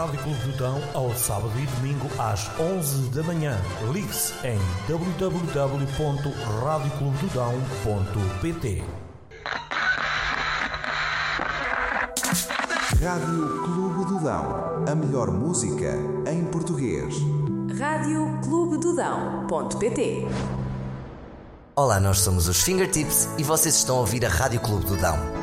Rádio Clube do Dão ao sábado e domingo às 11 da manhã. Ligue-se em www.radioclubedodão.pt. Rádio Clube do Dão. A melhor música em português. radioclubedodão.pt. Olá, nós somos os Fingertips e vocês estão a ouvir a Rádio Clube do Dão.